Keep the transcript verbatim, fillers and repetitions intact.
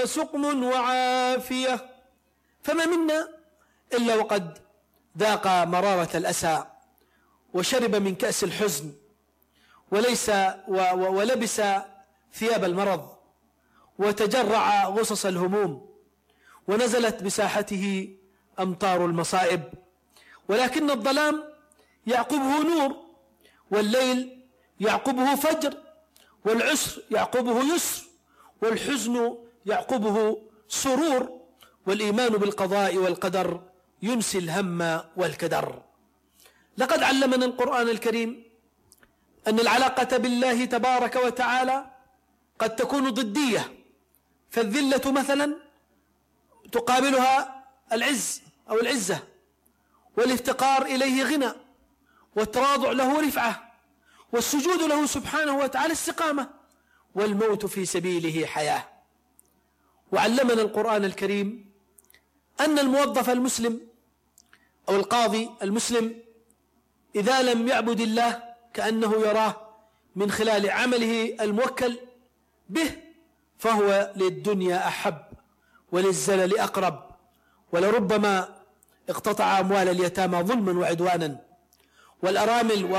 سقم وعافية، فما منا إلا وقد ذاق مرارة الأسى وشرب من كأس الحزن وليس ولبس ثياب المرض وتجرع غصص الهموم ونزلت بساحته أمطار المصائب، ولكن الظلام يعقبه نور، والليل يعقبه فجر، والعسر يعقبه يسر، والحزن يعقبه سرور، والإيمان بالقضاء والقدر ينسي الهم والكدر. لقد علمنا القرآن الكريم أن العلاقة بالله تبارك وتعالى قد تكون ضدية، فالذلة مثلا تقابلها العز أو العزة، والافتقار إليه غنى، والتواضع له رفعة، والسجود له سبحانه وتعالى استقامة، والموت في سبيله حياة. وعلمنا القرآن الكريم أن الموظف المسلم أو القاضي المسلم إذا لم يعبد الله كأنه يراه من خلال عمله الموكل به فهو للدنيا أحب وللزلل أقرب، ولربما اقتطع أموال اليتامى ظلما وعدوانا والأرامل